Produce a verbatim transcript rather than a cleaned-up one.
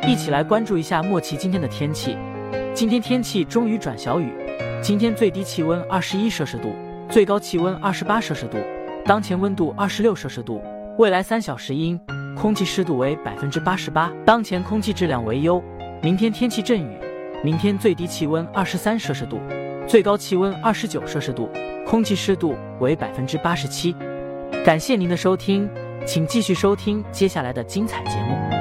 一起来关注一下莫奇今天的天气。今天天气终于转小雨，今天最低气温二十一摄氏度，最高气温二十八摄氏度，当前温度二十六摄氏度。未来三小时阴，空气湿度为百分之八十八，当前空气质量为优。明天天气阵雨，明天最低气温二十三摄氏度，最高气温二十九摄氏度，空气湿度为百分之八十七。感谢您的收听，请继续收听接下来的精彩节目。